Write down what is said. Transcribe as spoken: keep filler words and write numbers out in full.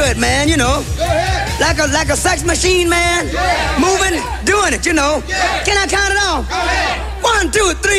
it, man, you know. Like a like a sex machine, man. Moving, doing it, you know. Can I count it off? One, two, three.